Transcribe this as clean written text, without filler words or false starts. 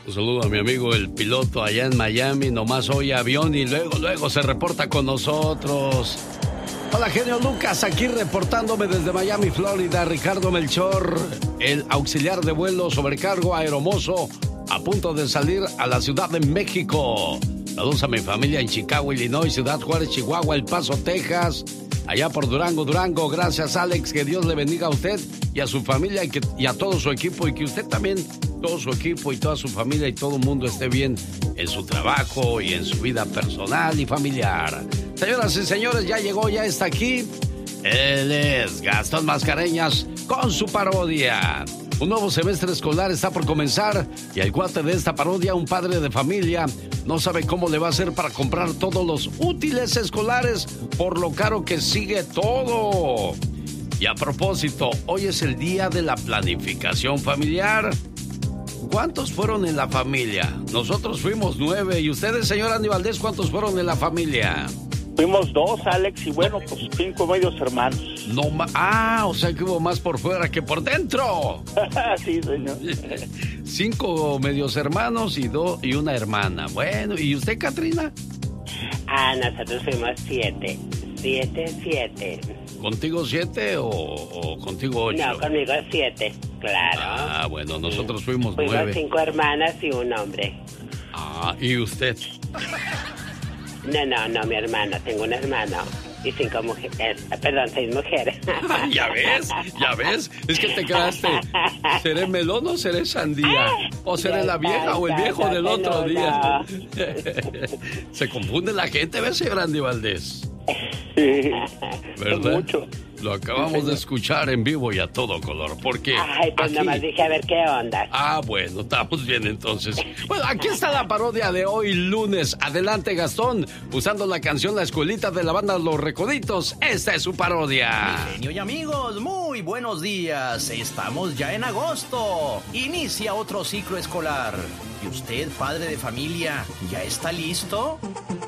Un saludo a mi amigo el piloto allá en Miami, nomás oye avión y luego se reporta con nosotros. Hola, genio Lucas, aquí reportándome desde Miami, Florida. Ricardo Melchor, el auxiliar de vuelo sobrecargo aeromozo, a punto de salir a la Ciudad de México. Saludos a mi familia en Chicago, Illinois, Ciudad Juárez, Chihuahua, El Paso, Texas, allá por Durango. Gracias, Alex, que Dios le bendiga a usted y a su familia y a todo su equipo, y que usted también, todo su equipo y toda su familia y todo el mundo esté bien en su trabajo y en su vida personal y familiar. Señoras y señores, ya llegó, ya está aquí. Él es Gastón Mascareñas con su parodia. Un nuevo semestre escolar está por comenzar y el cuate de esta parodia, un padre de familia, no sabe cómo le va a hacer para comprar todos los útiles escolares por lo caro que sigue todo. Y a propósito, hoy es el día de la planificación familiar. ¿Cuántos fueron en la familia? Nosotros fuimos 9. ¿Y ustedes, señor Andy Valdés, cuántos fueron en la familia? Fuimos 2, Alex, y bueno, pues 5 medios hermanos. No, o sea que hubo más por fuera que por dentro. Sí, señor. 5 medios hermanos y una hermana. Bueno, ¿y usted, Catrina? Nosotros fuimos 7. 7. ¿Contigo 7 o contigo 8? No, conmigo 7, claro. Bueno, nosotros fuimos 9. Fuimos 5 hermanas y un hombre. ¿Y usted? No, mi hermano, tengo un hermano y 5 mujeres, 6 mujeres. ¿Ya ves? Es que te quedaste, ¿seré melón o seré sandía? ¿O seré la vieja o el viejo del otro día? Se confunde la gente, ¿ves, señor Andy Valdés? Sí, ¿verdad? Mucho. Lo acabamos de escuchar en vivo y a todo color, porque... Pues aquí... nomás dije a ver qué onda. Bueno, estamos bien entonces. Bueno, aquí está la parodia de hoy lunes. Adelante, Gastón, usando la canción La Escuelita de la banda Los Recoditos. Esta es su parodia. Genio y amigos, muy buenos días. Estamos ya en agosto. Inicia otro ciclo escolar. ¿Y usted, padre de familia, ya está listo?